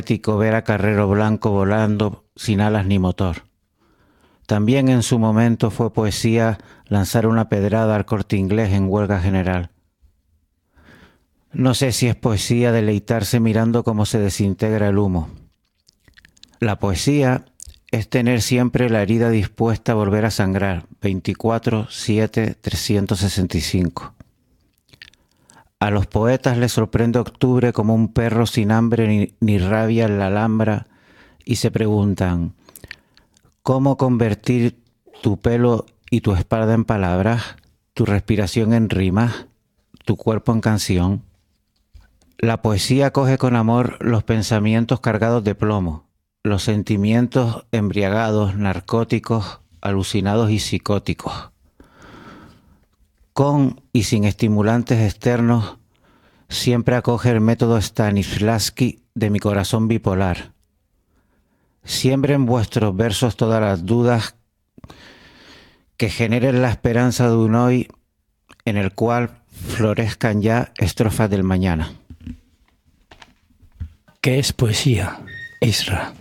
ver a Carrero Blanco volando sin alas ni motor. También en su momento fue poesía lanzar una pedrada al Corte Inglés en huelga general. No sé si es poesía deleitarse mirando cómo se desintegra el humo. La poesía es tener siempre la herida dispuesta a volver a sangrar, 24/7/365. A los poetas les sorprende octubre como un perro sin hambre ni rabia en la Alhambra y se preguntan, ¿cómo convertir tu pelo y tu espalda en palabras, tu respiración en rimas, tu cuerpo en canción? La poesía coge con amor los pensamientos cargados de plomo, los sentimientos embriagados, narcóticos, alucinados y psicóticos. Con y sin estimulantes externos, siempre acoge el método Stanislavski de mi corazón bipolar. Siembren vuestros versos todas las dudas que generen la esperanza de un hoy en el cual florezcan ya estrofas del mañana. ¿Qué es poesía, Isra?